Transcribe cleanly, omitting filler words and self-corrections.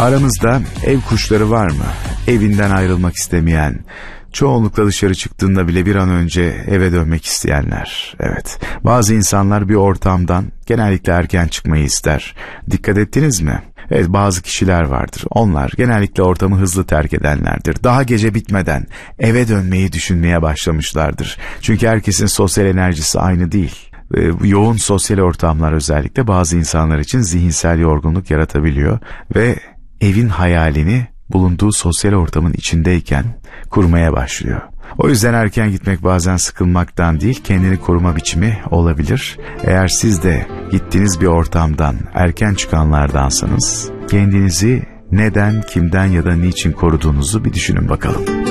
Aramızda ev kuşları var mı? Evinden ayrılmak istemeyen, çoğunlukla dışarı çıktığında bile bir an önce eve dönmek isteyenler. Evet, bazı insanlar bir ortamdan genellikle erken çıkmayı ister. Dikkat ettiniz mi? Evet, bazı kişiler vardır. Onlar genellikle ortamı hızlı terk edenlerdir. Daha gece bitmeden eve dönmeyi düşünmeye başlamışlardır. Çünkü herkesin sosyal enerjisi aynı değil. Yoğun sosyal ortamlar özellikle bazı insanlar için zihinsel yorgunluk yaratabiliyor ve evin hayalini bulunduğu sosyal ortamın içindeyken kurmaya başlıyor. O yüzden erken gitmek bazen sıkılmaktan değil, kendini koruma biçimi olabilir. Eğer siz de gittiğiniz bir ortamdan erken çıkanlardansanız, kendinizi neden, kimden ya da niçin koruduğunuzu bir düşünün bakalım.